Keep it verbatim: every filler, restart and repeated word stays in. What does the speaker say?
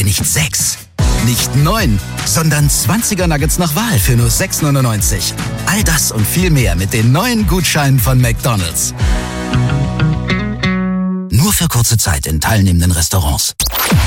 nicht sechs, nicht neun, sondern zwanziger Nuggets nach Wahl für nur sechs neunundneunzig. All das und viel mehr mit den neuen Gutscheinen von McDonald's. Nur für kurze Zeit in teilnehmenden Restaurants.